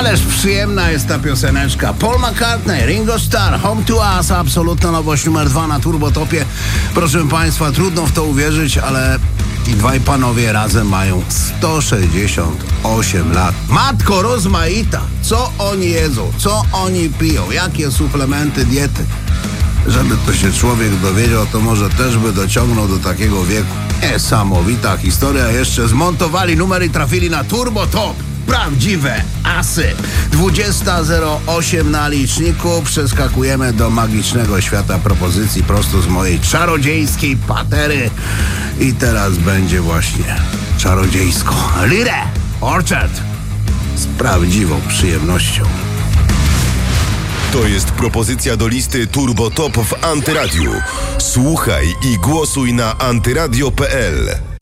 Ależ przyjemna jest ta pioseneczka. Paul McCartney, Ringo Starr, Home to Us, absolutna nowość numer 2 na Turbotopie. Proszę Państwa, trudno w to uwierzyć, ale ci dwaj panowie razem mają 168 lat. Matko rozmaita, co oni jedzą, co oni piją, jakie suplementy, diety. Żeby to się człowiek dowiedział, to może też by dociągnął do takiego wieku. Niesamowita historia. Jeszcze zmontowali numer i trafili na Turbotop. Prawdziwe asy. 20:08 na liczniku. Przeskakujemy do magicznego świata propozycji prosto z mojej czarodziejskiej patery. I teraz będzie właśnie czarodziejsko. Lire Orchard z prawdziwą przyjemnością. To jest propozycja do listy Turbo Top w Antyradiu. Słuchaj i głosuj na antyradio.pl.